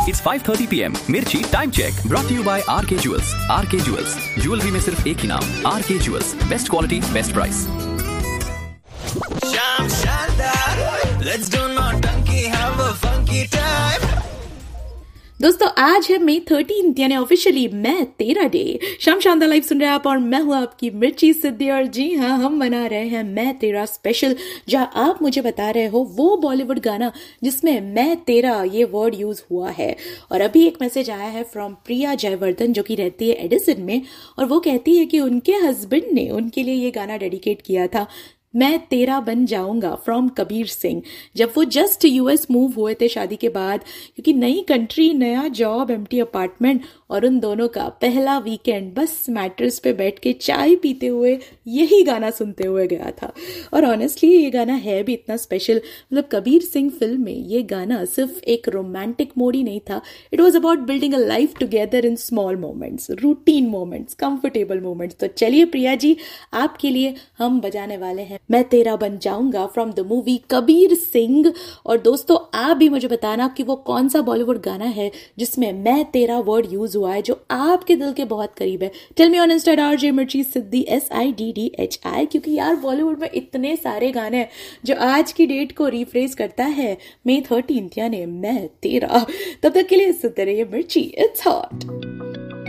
It's 5:30 PM. Mirchi time check. Brought to you by RK Jewels. RK Jewels. Jewelry में सिर्फ एक ही नाम. RK Jewels. Best quality, best price. Sham Shandar, let's do Nautanki, have a funky time. दोस्तों आज है मई 13 यानी officially मैं तेरा डे। शाम शानदार लाइव सुन रहे हैं आप और मैं हूं आपकी मिर्ची सिद्धि और जी हाँ हम बना रहे हैं मैं तेरा स्पेशल, जहां आप मुझे बता रहे हो वो बॉलीवुड गाना जिसमें मैं तेरा ये वर्ड यूज हुआ है। और अभी एक मैसेज आया है फ्रॉम प्रिया जयवर्धन जो कि रहती है एडिसन में, और वो कहती है कि उनके हस्बैंड ने उनके लिए ये गाना डेडिकेट किया था, मैं तेरा बन जाऊंगा, फ्रॉम कबीर सिंह, जब वो जस्ट यूएस मूव हुए थे शादी के बाद, क्योंकि नई कंट्री, नया जॉब, एम्प्टी अपार्टमेंट और उन दोनों का पहला वीकेंड बस मैट्रेस पे बैठ के चाय पीते हुए यही गाना सुनते हुए गया था। और ऑनेस्टली ये गाना है भी इतना स्पेशल, मतलब कबीर सिंह फिल्म में ये गाना सिर्फ एक रोमांटिक मोड ही नहीं था, it was about building a life together in small moments, routine moments, comfortable moments. तो चलिए प्रिया जी, आपके लिए हम बजाने वाले हैं मैं तेरा बन जाऊंगा from the movie Kabir Singh. और दोस्तों आप भी मुझे बताना कि वो कौन सा बॉलीवुड गाना है जिसमें मैं तेरा वर्ड यूज हुआ है जो आपके दिल के बहुत करीब है। Tell me on Insta RJ मिर्ची सिद्धि SIDDHI, क्योंकि यार बॉलीवुड में इतने सारे गाने हैं जो आज की डेट को रिफ्रेज करता है मई 13 यानी मैं तेरा। तब तक के लिए सुनते रहिए मिर्ची, इट्स हॉट।